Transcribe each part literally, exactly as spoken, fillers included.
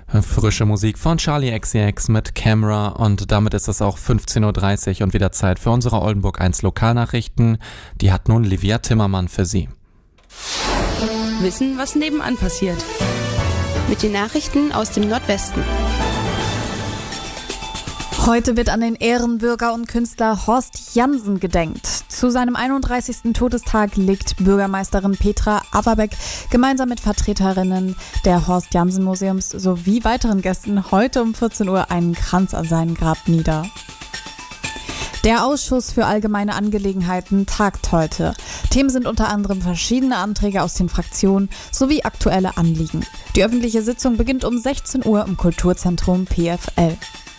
Frische Musik von Charli X C X mit Camera und damit ist es auch fünfzehn Uhr dreißig und wieder Zeit für unsere Oldenburg eins Lokalnachrichten. Die hat nun Livia Timmermann für Sie. Wissen, was nebenan passiert. Mit den Nachrichten aus dem Nordwesten. Heute wird an den Ehrenbürger und Künstler Horst Jansen gedenkt. Zu seinem einunddreißigsten Todestag legt Bürgermeisterin Petra Averbeck gemeinsam mit Vertreterinnen der Horst Jansen Museums sowie weiteren Gästen heute um vierzehn Uhr einen Kranz an seinem Grab nieder. Der Ausschuss für allgemeine Angelegenheiten tagt heute. Themen sind unter anderem verschiedene Anträge aus den Fraktionen sowie aktuelle Anliegen. Die öffentliche Sitzung beginnt um sechzehn Uhr im Kulturzentrum P F L.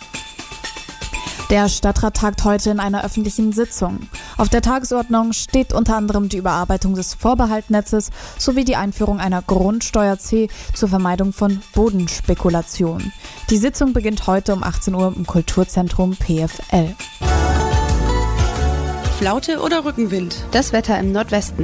Der Stadtrat tagt heute in einer öffentlichen Sitzung. Auf der Tagesordnung steht unter anderem die Überarbeitung des Vorbehaltnetzes sowie die Einführung einer Grundsteuer C zur Vermeidung von Bodenspekulation. Die Sitzung beginnt heute um achtzehn Uhr im Kulturzentrum P F L. Flaute oder Rückenwind? Das Wetter im Nordwesten.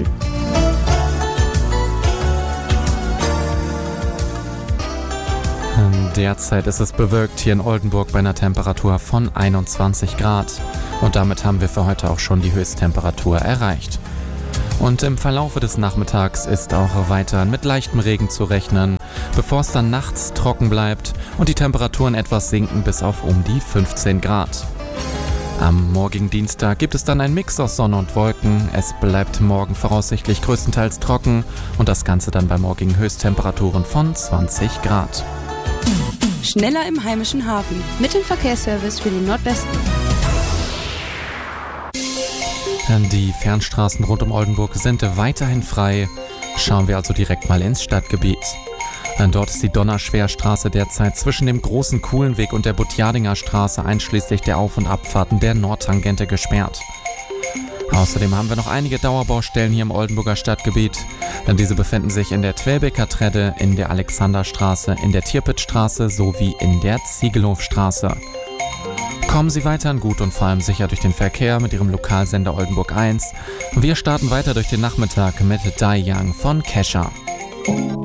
Derzeit ist es bewölkt hier in Oldenburg bei einer Temperatur von einundzwanzig Grad. Und damit haben wir für heute auch schon die Höchsttemperatur erreicht. Und im Verlaufe des Nachmittags ist auch weiter mit leichtem Regen zu rechnen, bevor es dann nachts trocken bleibt und die Temperaturen etwas sinken bis auf um die fünfzehn Grad. Am morgigen Dienstag gibt es dann einen Mix aus Sonne und Wolken. Es bleibt morgen voraussichtlich größtenteils trocken und das Ganze dann bei morgigen Höchsttemperaturen von zwanzig Grad. Schneller im heimischen Hafen. Mit dem Verkehrsservice für den Nordwesten. Die Fernstraßen rund um Oldenburg sind weiterhin frei. Schauen wir also direkt mal ins Stadtgebiet. Dort ist die Donnerschwerstraße derzeit zwischen dem Großen Kuhlenweg und der Butjadinger Straße einschließlich der Auf- und Abfahrten der Nordtangente gesperrt. Außerdem haben wir noch einige Dauerbaustellen hier im Oldenburger Stadtgebiet. Diese befinden sich in der Twelbeker Tredde, in der Alexanderstraße, in der Tirpitzstraße sowie in der Ziegelhofstraße. Kommen Sie weiterhin gut und vor allem sicher durch den Verkehr mit Ihrem Lokalsender Oldenburg eins. Wir starten weiter durch den Nachmittag mit Die Young von Kesha.